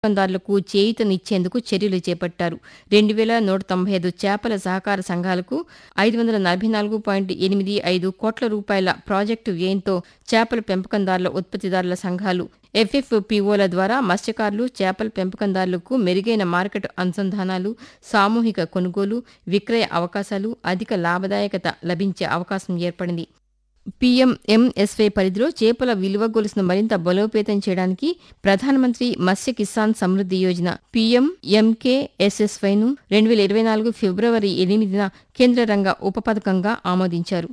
పెంపకందారులకు చేయూతనిచ్చేందుకు చర్యలు చేపట్టారు. 2195 చేపల సహకార సంఘాలకు 544.85 కోట్ల రూపాయల ప్రాజెక్టు వ్యయంతో చేపల పెంపకందారుల ఉత్పత్తిదారుల సంఘాలు ఎఫ్ఎఫ్పిఓల ద్వారా మత్స్యకారులు, చేపల పెంపకందారులకు మెరుగైన మార్కెట్ అనుసంధానాలు, సామూహిక కొనుగోలు, విక్రయ అవకాశాలు, అధిక లాభదాయకత లభించే అవకాశం ఏర్పడింది. పీఎంఎంఎస్వై పరిధిలో చేపల విలువ గొలుసును మరింత బలోపేతం చేయడానికి ప్రధానమంత్రి మత్స్య కిసాన్ సమృద్ధి యోజన పీఎంఎంకేఎస్ఎస్వైను 2024 ఫిబ్రవరి 8న కేంద్ర రంగ ఉప పథకంగా ఆమోదించారు.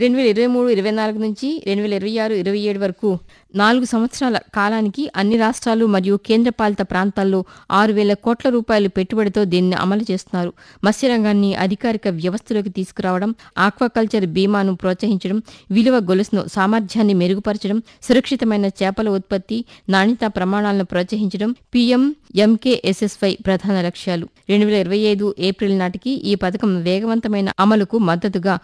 2023-24 నుంచి 2026-27 వరకు 4 సంవత్సరాల కాలానికి అన్ని రాష్ట్రాలు మరియు కేంద్రపాలిత ప్రాంతాల్లో 6,000 కోట్ల రూపాయలు పెట్టుబడితో దీనిని అమలు చేస్తున్నారు. మత్స్యరంగాన్ని అధికారిక వ్యవస్థలోకి తీసుకురావడం, ఆక్వాకల్చర్ బీమాను ప్రోత్సహించడం, విలువ గొలుసును సామర్థ్యాన్ని మెరుగుపరచడం, సురక్షితమైన చేపల ఉత్పత్తి, నాణ్యతా ప్రమాణాలను ప్రోత్సహించడం పీఎంఎంకేఎస్ఎస్వై ప్రధాన లక్ష్యాలు. 2025 ఏప్రిల్ నాటికి ఈ పథకం వేగవంతమైన అమలుకు మద్దతుగా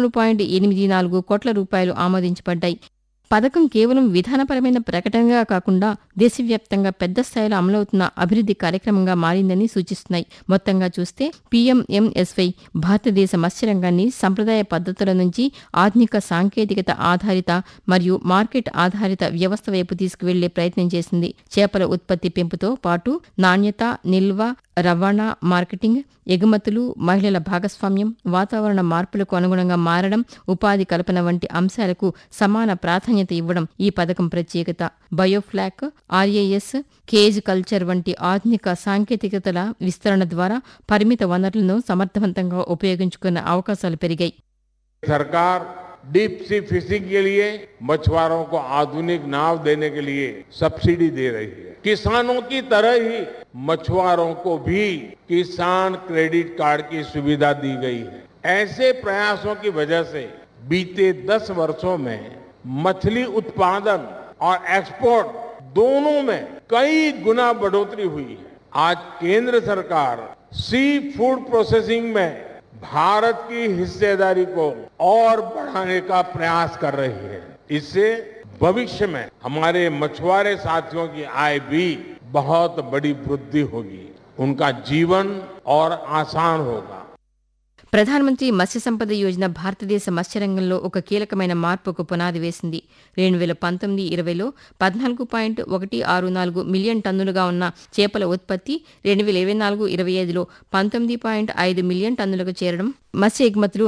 11.84 కోట్ల రూపాయలు ఆమోదించబడ్డాయి. పథకం కేవలం విధానపరమైన ప్రకటనగా కాకుండా దేశవ్యాప్తంగా పెద్ద స్థాయిలో అమలవుతున్న అభివృద్ధి కార్యక్రమంగా మారిందని సూచిస్తున్నాయి. మొత్తంగా చూస్తే పీఎంఎంఎస్వై భారతదేశ మత్స్యరంగాన్ని సంప్రదాయ పద్ధతుల నుంచి ఆధునిక సాంకేతికత ఆధారిత మరియు మార్కెట్ ఆధారిత వ్యవస్థ వైపు తీసుకువెళ్లే ప్రయత్నం చేసింది. చేపల ఉత్పత్తి పెంపుతో పాటు నాణ్యత, నిల్వ, రవాణా, మార్కెటింగ్, ఎగుమతులు, మహిళల భాగస్వామ్యం, వాతావరణ మార్పులకు అనుగుణంగా మారడం, ఉపాధి కల్పన వంటి అంశాలకు సమాన ప్రాధాన్యత ఇవ్వడం ఈ పథకం ప్రత్యేకత. బయోఫ్లాక్, ఆర్ఏఎస్, కేజ్ కల్చర్ వంటి ఆధునిక సాంకేతికతల విస్తరణ ద్వారా పరిమిత వనరులను సమర్థవంతంగా ఉపయోగించుకునే అవకాశాలు పెరిగాయి. सरकार डीप सी फिशिंग के लिए मछुआरों को आधुनिक नाव देने के लिए सब्सिडी दे रही है. किसानों की तरह ही मछुआरों को भी किसान क्रेडिट कार्ड की सुविधा दी गई है. ऐसे प्रयासों की वजह से बीते 10 वर्षों में मछली उत्पादन और एक्सपोर्ट दोनों में कई गुना बढ़ोतरी हुई है. आज केंद्र सरकार सी फूड प्रोसेसिंग में भारत की हिस्सेदारी को और बढ़ाने का प्रयास कर रही है. इससे भविष्य में हमारे मछुआरे साथियों की आय भी बहुत बड़ी वृद्धि होगी, उनका जीवन और आसान होगा. ప్రధానమంత్రి మత్స్య సంపద యోజన భారతదేశ మత్స్యరంగంలో ఒక కీలకమైన మార్పుకు పునాది వేసింది. 2019-20లో 14.164 మిలియన్ టన్నులుగా ఉన్న చేపల ఉత్పత్తి 2024-25లో 19.5 మిలియన్ టన్నులకు చేరడం, మత్స్య ఎగుమతులు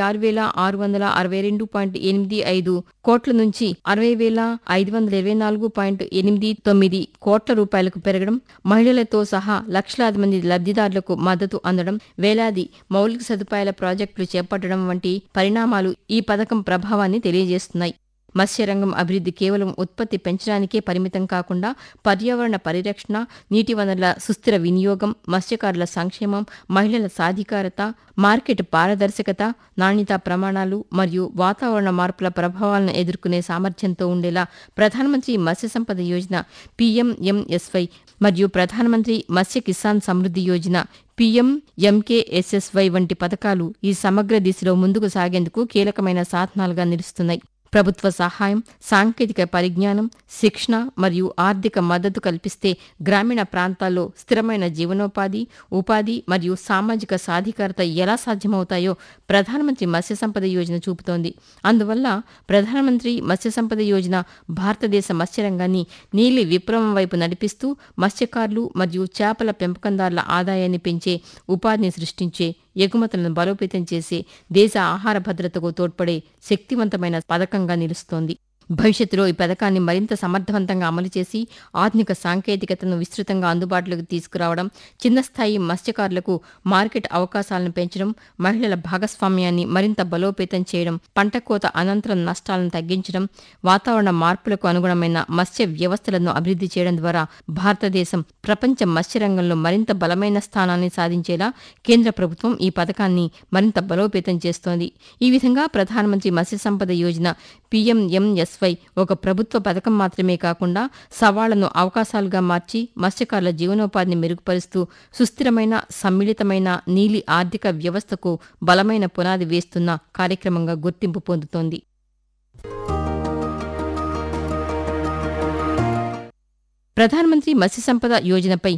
46,662.85 కోట్ల నుంచి 60,524.89 కోట్ల రూపాయలకు పెరగడం, మహిళలతో సహా లక్షలాది మంది లబ్ధిదారులకు మద్దతు అందడం, వేలాది మౌలిక సదుపాయాల ప్రాజెక్టులు చేపట్టడం వంటి పరిణామాలు ఈ పథకం ప్రభావాన్ని తెలియజేస్తున్నాయి. మత్స్యరంగం అభివృద్ధి కేవలం ఉత్పత్తి పెంచడానికే పరిమితం కాకుండా పర్యావరణ పరిరక్షణ, నీటి వనరుల సుస్థిర వినియోగం, మత్స్యకారుల సంక్షేమం, మహిళల సాధికారత, మార్కెట్ పారదర్శకత, నాణ్యతా ప్రమాణాలు మరియు వాతావరణ మార్పుల ప్రభావాలను ఎదుర్కొనే సామర్థ్యంతో ఉండేలా ప్రధానమంత్రి మత్స్య సంపద యోజన పీఎంఎంఎస్వై మరియు ప్రధానమంత్రి మత్స్య కిసాన్ సమృద్ధి యోజన పీఎంఎంకేఎస్ఎస్వై వంటి పథకాలు ఈ సమగ్ర దిశలో ముందుకు సాగేందుకు కీలకమైన సాధనాలుగా నిలుస్తున్నాయి. ప్రభుత్వ సహాయం, సాంకేతిక పరిజ్ఞానం, శిక్షణ మరియు ఆర్థిక మద్దతు కల్పిస్తే గ్రామీణ ప్రాంతాల్లో స్థిరమైన జీవనోపాధి, ఉపాధి మరియు సామాజిక సాధికారత ఎలా సాధ్యమవుతాయో ప్రధానమంత్రి మత్స్య సంపద యోజన చూపుతోంది. అందువల్ల ప్రధానమంత్రి మత్స్య సంపద యోజన భారతదేశ మత్స్యరంగాన్ని నీలి విప్లవం వైపు నడిపిస్తూ మత్స్యకారులు మరియు చేపల పెంపకందారుల ఆదాయాన్ని పెంచే, ఉపాధిని సృష్టించే, ఎగుమతులను బలోపేతం చేసే, దేశ ఆహార భద్రతకు తోడ్పడే శక్తివంతమైన పథకంగా నిలుస్తోంది. భవిష్యత్తులో ఈ పథకాన్ని మరింత సమర్థవంతంగా అమలు చేసి ఆధునిక సాంకేతికతను విస్తృతంగా అందుబాటులోకి తీసుకురావడం, చిన్న స్థాయి మత్స్యకారులకు మార్కెట్ అవకాశాలను పెంచడం, మహిళల భాగస్వామ్యాన్ని మరింత బలోపేతం చేయడం, పంట కోత అనంతరం నష్టాలను తగ్గించడం, వాతావరణ మార్పులకు అనుగుణమైన మత్స్య వ్యవస్థలను అభివృద్ధి చేయడం ద్వారా భారతదేశం ప్రపంచ మత్స్యరంగంలో మరింత బలమైన స్థానాన్ని సాధించేలా కేంద్ర ప్రభుత్వం ఈ పథకాన్ని మరింత బలోపేతం చేస్తోంది. ఈ విధంగా ప్రధానమంత్రి మత్స్య సంపద యోజన పీఎంఎంఎస్వై ఒక ప్రభుత్వ పథకం మాత్రమే కాకుండా సవాళ్లను అవకాశాలుగా మార్చి మత్స్యకారుల జీవనోపాధిని మెరుగుపరుస్తూ సుస్థిరమైన, సమ్మిళితమైన నీలి ఆర్థిక వ్యవస్థకు బలమైన పునాది వేస్తున్న కార్యక్రమంగా గుర్తింపు పొందుతోంది. ప్రధానమంత్రి మత్స్య సంపద యోజనపై